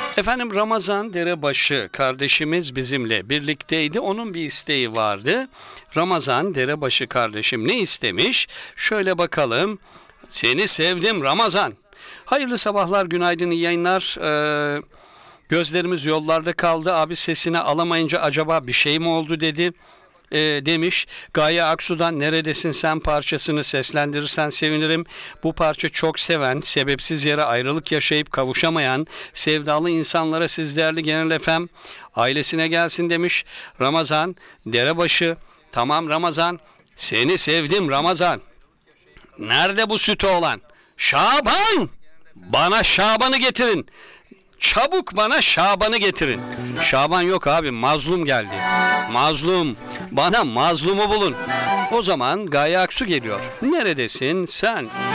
Efendim Ramazan Derebaşı kardeşimiz bizimle birlikteydi. Onun bir isteği vardı. Ramazan Derebaşı kardeşim ne istemiş? Şöyle bakalım. Seni sevdim Ramazan. Hayırlı sabahlar, günaydın, iyi yayınlar. Gözlerimiz yollarda kaldı. Abi sesini alamayınca acaba bir şey mi oldu dedi. Demiş. Gaye Aksu'dan Neredesin Sen parçasını seslendirirsen sevinirim. Bu parça çok seven, sebepsiz yere ayrılık yaşayıp kavuşamayan sevdalı insanlara siz değerli Genel FM ailesine gelsin demiş. Ramazan Derebaşı. Tamam Ramazan, seni sevdim Ramazan. Nerede bu sütü olan? Şaban! Bana Şaban'ı getirin. Çabuk bana Şaban'ı getirin. Şaban yok abi, Mazlum geldi. Mazlum, bana Mazlum'u bulun. O zaman Gaye Aksu geliyor. Neredesin sen?